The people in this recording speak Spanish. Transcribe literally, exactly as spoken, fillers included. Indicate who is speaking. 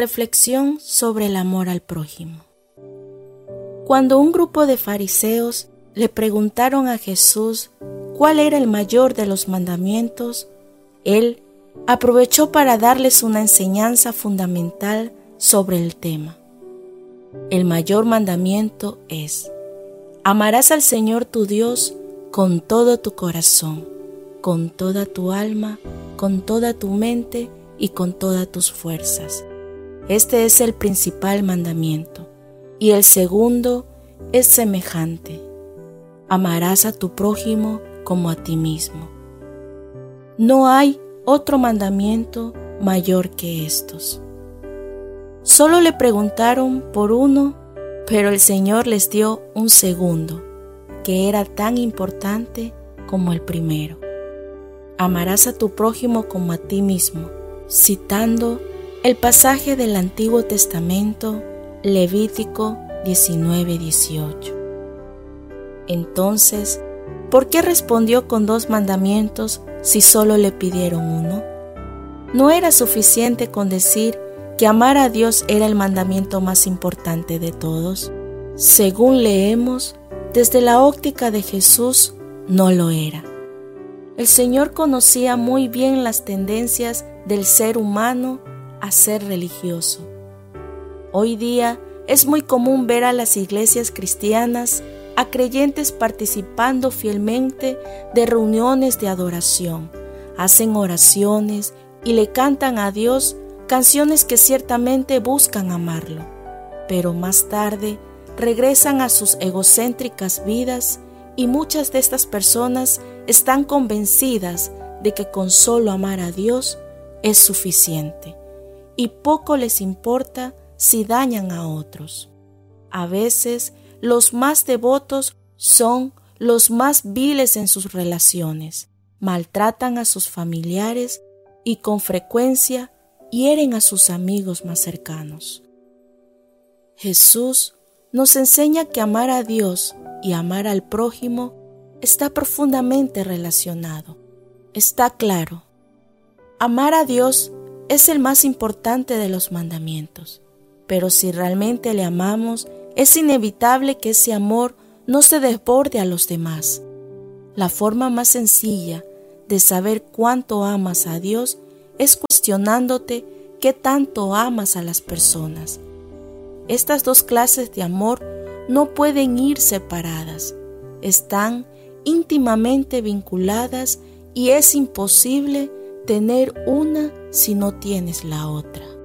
Speaker 1: Reflexión sobre el amor al prójimo. Cuando un grupo de fariseos le preguntaron a Jesús cuál era el mayor de los mandamientos, él aprovechó para darles una enseñanza fundamental sobre el tema. El mayor mandamiento es: amarás al Señor tu Dios con todo tu corazón, con toda tu alma, con toda tu mente y con todas tus fuerzas. Este es el principal mandamiento. Y el segundo es semejante: amarás a tu prójimo como a ti mismo. No hay otro mandamiento mayor que estos. Solo le preguntaron por uno, pero el Señor les dio un segundo, que era tan importante como el primero. Amarás a tu prójimo como a ti mismo, citando el pasaje del Antiguo Testamento, Levítico diecinueve dieciocho. Entonces, ¿por qué respondió con dos mandamientos si solo le pidieron uno? ¿No era suficiente con decir que amar a Dios era el mandamiento más importante de todos? Según leemos, desde la óptica de Jesús, no lo era. El Señor conocía muy bien las tendencias del ser humano a ser religioso. Hoy día es muy común ver a las iglesias cristianas, a creyentes participando fielmente de reuniones de adoración, hacen oraciones y le cantan a Dios canciones que ciertamente buscan amarlo, pero más tarde regresan a sus egocéntricas vidas y muchas de estas personas están convencidas de que con solo amar a Dios es suficiente y poco les importa si dañan a otros. A veces los más devotos son los más viles en sus relaciones, maltratan a sus familiares y con frecuencia hieren a sus amigos más cercanos. Jesús nos enseña que amar a Dios y amar al prójimo está profundamente relacionado. Está claro, amar a Dios es el más importante de los mandamientos, pero si realmente le amamos, es inevitable que ese amor no se desborde a los demás. La forma más sencilla de saber cuánto amas a Dios es cuestionándote qué tanto amas a las personas. Estas dos clases de amor no pueden ir separadas, están íntimamente vinculadas y es imposible tener una si no tienes la otra.